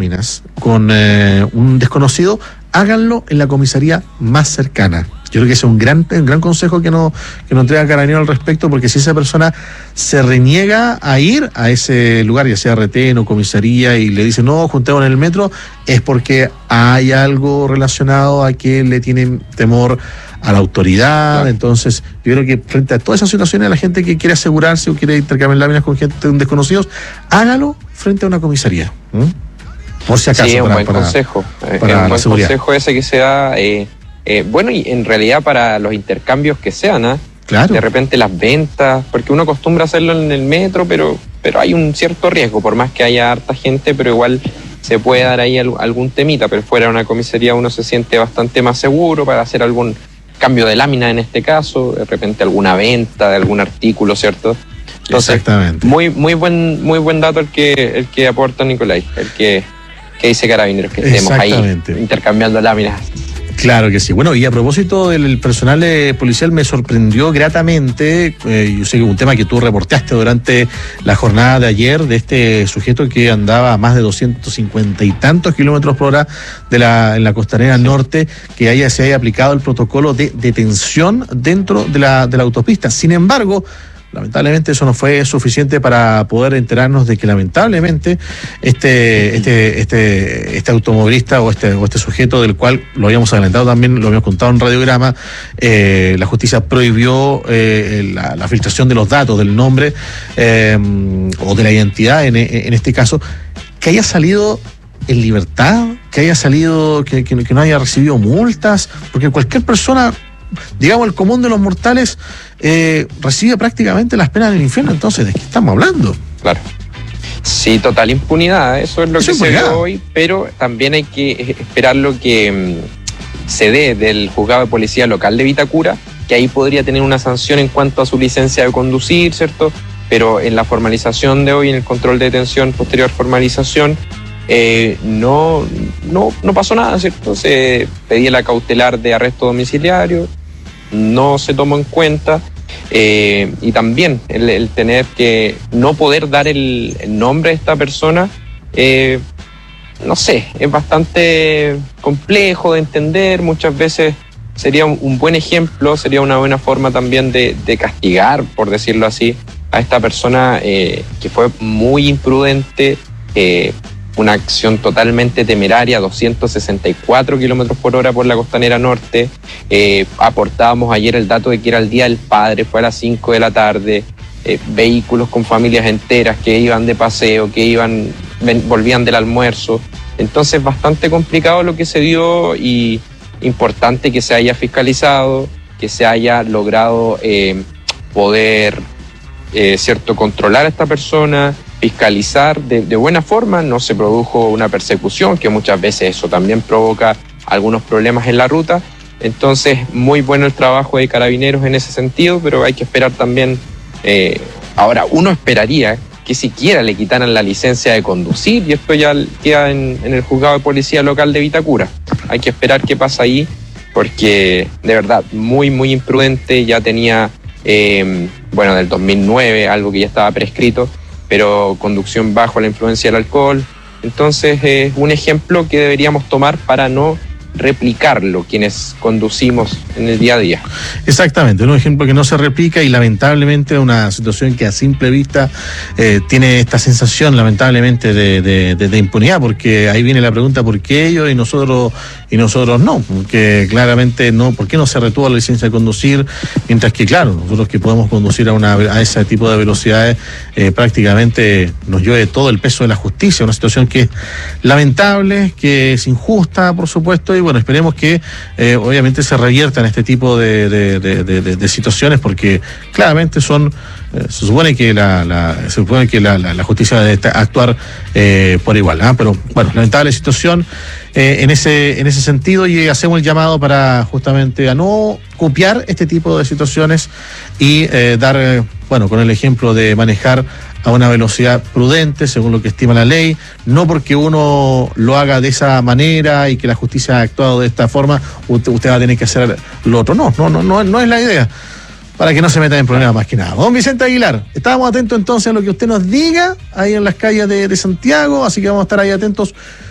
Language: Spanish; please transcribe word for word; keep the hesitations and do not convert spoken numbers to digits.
láminas con eh, un desconocido, háganlo en la comisaría más cercana. Yo creo que ese es un gran, un gran consejo que nos que nos entrega Carabineros al respecto, porque si esa persona se reniega a ir a ese lugar, ya sea retén o comisaría, y le dice no, juntemos en el metro, es porque hay algo relacionado a que le tienen temor a la autoridad. Claro. Entonces, yo creo que frente a todas esas situaciones, la gente que quiere asegurarse o quiere intercambiar láminas con gente desconocidos, hágalo frente a una comisaría. ¿Mm? Por si acaso. Sí, es un para, buen para, consejo. Para es un la buen seguridad. consejo ese que se da. Eh, eh, bueno, y en realidad para los intercambios que sean, ¿eh? Claro. De repente las ventas, porque uno acostumbra a hacerlo en el metro, pero, pero hay un cierto riesgo, por más que haya harta gente, pero igual se puede dar ahí algún temita, pero fuera de una comisaría uno se siente bastante más seguro para hacer algún cambio de lámina en este caso, de repente alguna venta de algún artículo, ¿cierto? Entonces, exactamente. Muy, muy buen, muy buen dato el que, el que aporta Nicolai, el que, que dice Carabineros, que estemos ahí intercambiando láminas. Claro que sí. Bueno, y a propósito del personal eh, policial, me sorprendió gratamente, eh, yo sé que es un tema que tú reportaste durante la jornada de ayer, de este sujeto que andaba a más de doscientos cincuenta y tantos kilómetros por hora de la, en la costanera sí. norte, que haya, se haya aplicado el protocolo de detención dentro de la, de la autopista. Sin embargo, lamentablemente eso no fue suficiente para poder enterarnos de que lamentablemente este este este este automovilista o este o este sujeto, del cual lo habíamos adelantado también, lo habíamos contado en Radiograma, eh, la justicia prohibió eh, la, la filtración de los datos, del nombre eh, o de la identidad en, en este caso, que haya salido en libertad, que haya salido, que, que, que no haya recibido multas, porque cualquier persona, digamos, el común de los mortales, eh, recibe prácticamente las penas del infierno. Entonces, ¿de qué estamos hablando? Claro. Sí, total impunidad, eso es lo eso que se ve hoy, pero también hay que esperar lo que um, se dé del juzgado de policía local de Vitacura, que ahí podría tener una sanción en cuanto a su licencia de conducir, ¿cierto? Pero en la formalización de hoy, en el control de detención, posterior formalización, Eh, no, no, no pasó nada, ¿cierto? Se pedía la cautelar de arresto domiciliario, no se tomó en cuenta, eh, y también el, el tener que no poder dar el, el nombre de esta persona, eh, no sé, es bastante complejo de entender. Muchas veces sería un, un buen ejemplo, sería una buena forma también de, de castigar, por decirlo así, a esta persona eh, que fue muy imprudente, eh, una acción totalmente temeraria, doscientos sesenta y cuatro kilómetros por hora por la costanera norte. Eh, aportábamos ayer el dato de que era el Día del Padre, fue a las cinco de la tarde, eh, vehículos con familias enteras que iban de paseo, que iban, ven, volvían del almuerzo. Entonces, bastante complicado lo que se dio, y importante que se haya fiscalizado, que se haya logrado eh, poder, eh, cierto, controlar a esta persona, fiscalizar de, de buena forma. No se produjo una persecución, que muchas veces eso también provoca algunos problemas en la ruta. Entonces, muy bueno el trabajo de Carabineros en ese sentido, pero hay que esperar también, eh, ahora uno esperaría que siquiera le quitaran la licencia de conducir, y esto ya queda en, en el juzgado de policía local de Vitacura. Hay que esperar qué pasa ahí, porque de verdad, muy, muy imprudente. Ya tenía, eh, bueno, del dos mil nueve, algo que ya estaba prescrito, pero conducción bajo la influencia del alcohol. Entonces es un ejemplo que deberíamos tomar para no replicarlo quienes conducimos en el día a día. Exactamente, un ejemplo que no se replica, y lamentablemente una situación que a simple vista eh, tiene esta sensación lamentablemente de, de, de, de impunidad, porque ahí viene la pregunta: ¿por qué ellos y nosotros y nosotros no? Porque claramente no, ¿por qué no se retuvo la licencia de conducir? Mientras que, claro, nosotros que podemos conducir a, una, a ese tipo de velocidades, eh, prácticamente nos llueve todo el peso de la justicia, una situación que es lamentable, que es injusta, por supuesto, y bueno, esperemos que eh, obviamente se reviertan este tipo de, de, de, de, de, de situaciones, porque claramente son, eh, se supone que la, la se supone que la, la, la justicia debe actuar eh, por igual, ¿eh? Pero bueno, lamentable situación eh, en ese en ese sentido, y hacemos el llamado para justamente a no copiar este tipo de situaciones y eh, dar, eh, bueno, con el ejemplo de manejar a una velocidad prudente, según lo que estima la ley, no porque uno lo haga de esa manera y que la justicia ha actuado de esta forma, usted, usted va a tener que hacer lo otro. No, no, no, no, no es la idea, para que no se metan en problemas más que nada. Don Vicente Aguilar, estábamos atentos entonces a lo que usted nos diga ahí en las calles de, de Santiago, así que vamos a estar ahí atentos